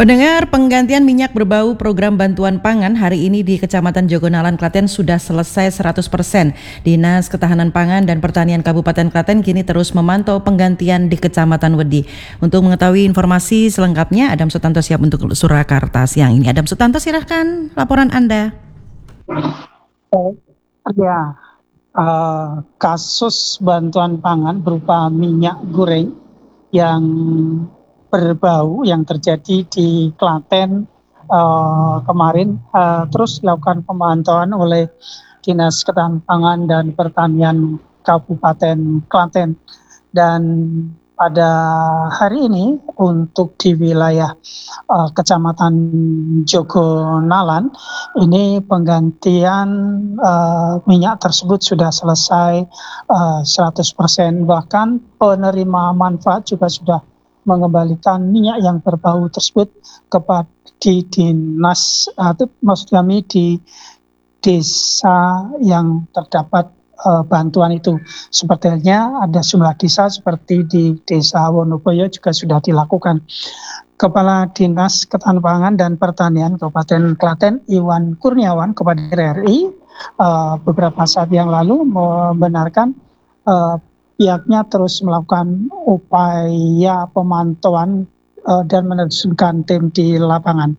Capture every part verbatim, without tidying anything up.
Pendengar, penggantian minyak berbau program bantuan pangan hari ini di Kecamatan Jogonalan, Klaten sudah selesai seratus persen. Dinas Ketahanan Pangan dan Pertanian Kabupaten Klaten kini terus memantau penggantian di Kecamatan Wedi. Untuk mengetahui informasi selengkapnya, Adam Sutanto siap untuk Surakarta siang ini. Adam Sutanto, silahkan laporan Anda. Oh, ya, uh, kasus bantuan pangan berupa minyak goreng yang berbau yang terjadi di Klaten uh, kemarin uh, terus dilakukan pemantauan oleh Dinas Ketahanan Pangan dan Pertanian Kabupaten Klaten. Dan pada hari ini untuk di wilayah uh, Kecamatan Jogonalan ini penggantian uh, minyak tersebut sudah selesai uh, seratus persen, bahkan penerima manfaat juga sudah mengembalikan minyak yang berbau tersebut kepada di dinas, atau maksud kami di desa yang terdapat uh, bantuan itu. Sepertinya ada sejumlah desa seperti di Desa Wonoboyo juga sudah dilakukan. Kepala Dinas Ketahanan Pangan dan Pertanian Kabupaten Klaten, Iwan Kurniawan, kepada R R I uh, beberapa saat yang lalu membenarkan uh, pihaknya terus melakukan upaya pemantauan uh, dan menerjunkan tim di lapangan.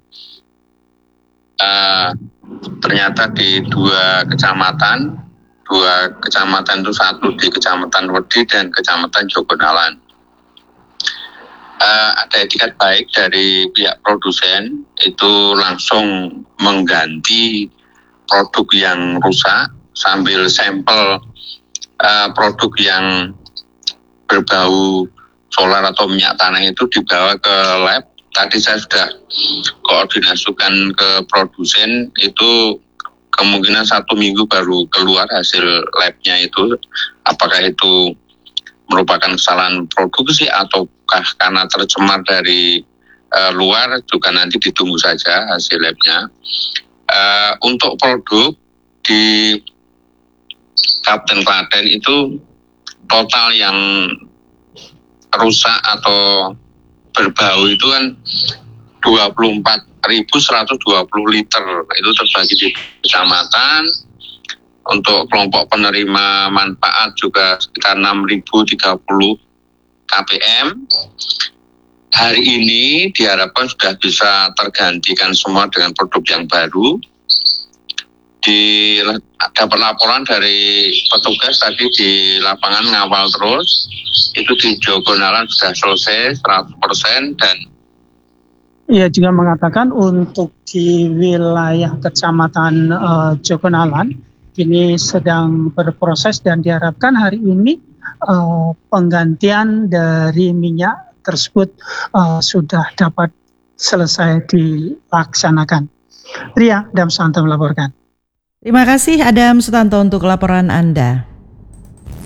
Uh, ternyata di dua kecamatan, dua kecamatan itu satu di Kecamatan Wedi dan Kecamatan Jogonalan. Uh, ada etikat baik dari pihak produsen itu langsung mengganti produk yang rusak sambil sampel uh, produk yang berbau solar atau minyak tanah itu dibawa ke lab. Tadi saya sudah koordinasikan ke produsen, itu kemungkinan satu minggu baru keluar hasil labnya itu, apakah itu merupakan kesalahan produksi ataukah karena tercemar dari uh, luar, juga nanti ditunggu saja hasil labnya. Uh, untuk produk di Kabupaten Klaten itu total yang rusak atau berbau itu kan dua puluh empat ribu seratus dua puluh liter, itu terbagi di kecamatan. Untuk kelompok penerima manfaat juga sekitar enam ribu tiga puluh kpm. Hari ini diharapkan sudah bisa tergantikan semua dengan produk yang baru. Di dapat laporan dari petugas tadi di lapangan ngawal terus, itu di Jogonalan sudah selesai seratus persen. Dan ia juga mengatakan untuk di wilayah Kecamatan uh, Jogonalan ini sedang berproses dan diharapkan hari ini uh, penggantian dari minyak tersebut uh, sudah dapat selesai dilaksanakan. Ria, Adam Sutanto melaporkan. Terima kasih Adam Sutanto untuk laporan Anda.